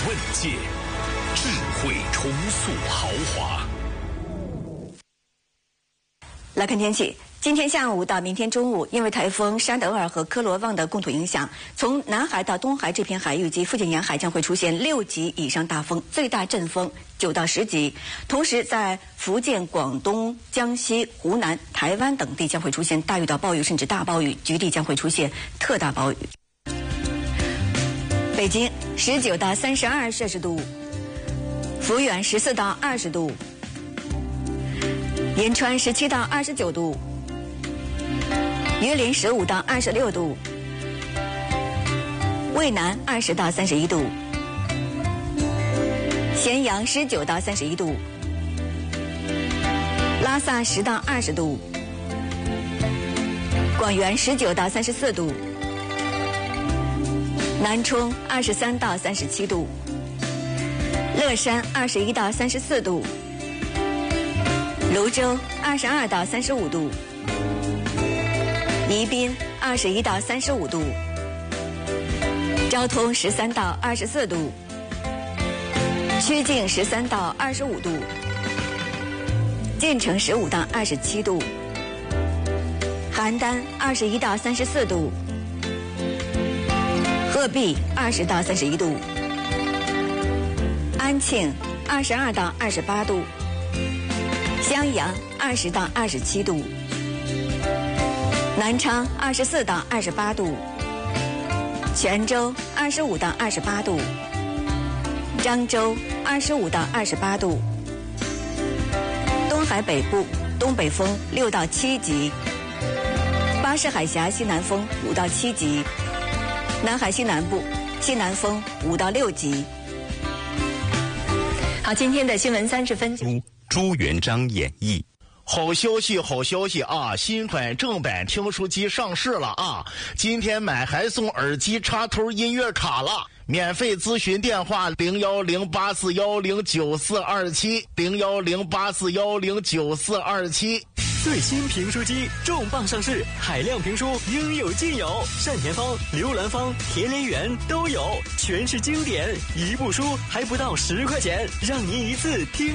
问界，智慧重塑豪华。 来看天气。今天下午到明天中午，因为台风沙德尔和科罗旺的共同影响，从南海到东海这片海域及附近沿海将会出现6级以上大风，最大阵风9到10级。同时，在福建、广东、江西、湖南、台湾等地将会出现大雨到暴雨甚至大暴雨，局地将会出现特大暴雨。北京19到32摄氏度，抚远14到20度，银川17到29度。榆林15到26度，渭南20到31度，咸阳19到31度，拉萨10到20度，广元19到34度，南充23到37度，乐山21到34度，泸州22到35度。宜宾21到35度，昭通13到24度，曲靖13到25度，晋城15到27度，邯郸21到34度，鹤壁20到31度，安庆22到28度，襄阳20到27度。南昌24到28度，泉州25到28度，漳州25到28度，东海北部东北风6到7级，巴士海峡西南风5到7级，南海西南部西南风5到6级。好，今天的新闻30分， 朱元璋演绎。 好消息，好消息啊！新款正版听书机上市了啊！今天买还送耳机插头音乐卡了。免费咨询电话01084109470108410947。 最新评书机重磅上市，海量评书应有尽有，单田芳、刘兰芳、田连元都有，全是经典，一部书还不到10块钱，让您一次听